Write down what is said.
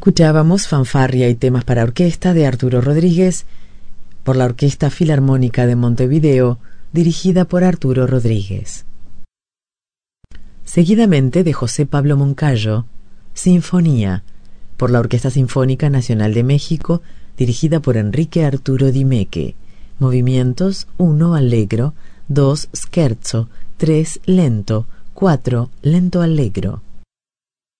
Escuchábamos Fanfarria y temas para orquesta de Arturo Rodríguez por la Orquesta Filarmónica de Montevideo, dirigida por Arturo Rodríguez. Seguidamente, de José Pablo Moncayo, Sinfonía, por la Orquesta Sinfónica Nacional de México, dirigida por Enrique Arturo Di Meque. Movimientos: 1 allegro, 2 scherzo, 3 lento, 4 lento allegro.